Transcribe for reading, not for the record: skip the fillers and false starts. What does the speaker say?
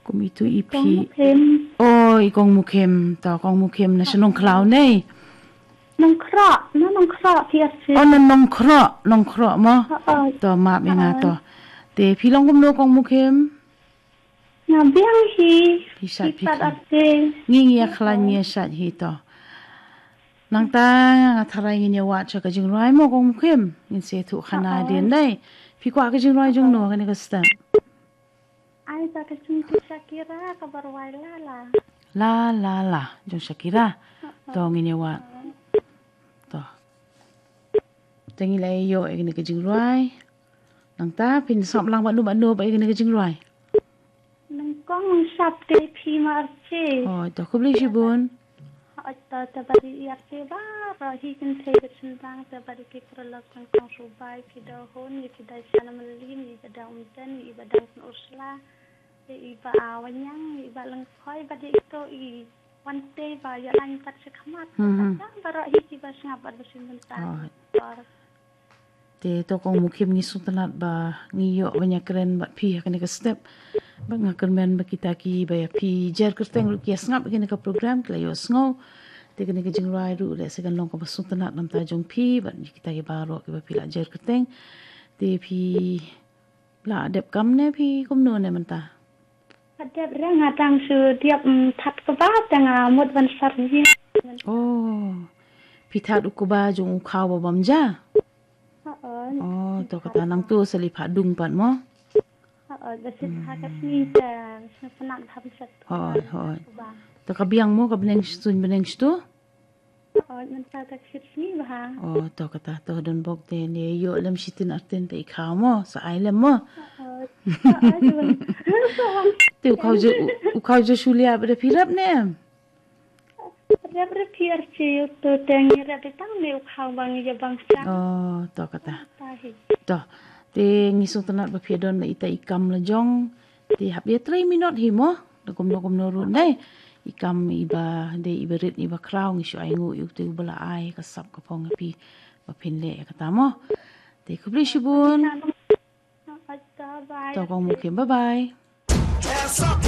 กุมอีตุอีพีเข็มโอ้ยกองมุเข็มต่อกองมุเข็มนะฉันนงคลาวเน่น้องเคราะห์น้องเคราะห์พี่สิอ๋อนั่นนงเคราะห์มั้งต่อมาเป็นไงต่อเตพี่ลองกุมโนกองมุเข็มงาเบี้ยงฮีพี่สัตว์พี่ปัดคัอันดเจงี้เงียคลานียสัตว์ฮีต่อนางตาทารายเงียวัดจะกจึงร้อยโมกองมุเข็มยินเสียถูกขนาดเดียนได้พี่กว่ากจึงร้อยจงโนกันนี่ก็สตัมไอ้ตากระชุมที่ชากิระกับบารวายลาลาจงชักิระต่องี้เนียวัดต่อแต่งี้เลยโยเอกนี่ก็จึงร้อยนางตาพินสอบลังบันดูไปเอกนี่ก็จึงร้อยน้องก้องสับเตพีมาเจโอ้ยต่อคุบลิชิบุนอัตตาบริยาเจบ้ารอฮีกันเทกชันบางแต่บริกิกรลักกันของสุบายพิดาโฮนยิพิดาชานมัลลินยิบดาอุมตันยิบดาอุสลายิบอาวันยังยิบลังคอยบริโตอีวันเตบายาลันตัดสขมัดบารอฮีจิบสงับบัดสินบันตา te to kong mukim ngi sutanat ba ngi yo banya keren ba pi hakane ka step ba nga kermen ba kita ki ba ya pi jer kerteng ru ki snap kene ka program kla yo sngo te kene ka jingrai ru le segan long ka ba sutanat nam ta jong pi ba kita ki ba ro ki ba pi la jer kerteng te pi la dep kam ne pi kum no ne man ta เด็บเรื่องงาตังสือเดียบทัดกบ้าแต่งาหมดวันสัตว์นี่โอ้pi that ukuba jong ukhaw ba bam ja อ๋อตัวกตานังตัวสลิผาดุงปัดมั้งเด็กสิทธากับนี่แต่สนับทำสัตว์ฮอยตัวกับยังมั้งกับเนงสุนเป็นเนงสตัวมันจะตักสิทธิ์นี่บ้างอ๋อตัวกตาตัวดันบอกเตเนี่ยโยเล่มชิตินอัดเตนไปข้าวมั้งสายเล่มมั้งเดี๋ยวเขาจะชูเลียบเรพิรับเนี่ยเรียบเพียรชีตัวแต่งเรียบตั้งเลี้ยวข่าวบางอย่างบางสักอ๋อตัวกตาตัวเตงิสุตนัดประเภทดอนอิตาอิกรรมละจงเตหับเดีย3 minuteหิมะดกุมนรุนได้อิกรรมiba de iberit iba kraw ngi shu ai ngu yu te bala ai ka sap ka pong pi ba phin le ka ta mo te kubli shibun to kong mu kem bye bye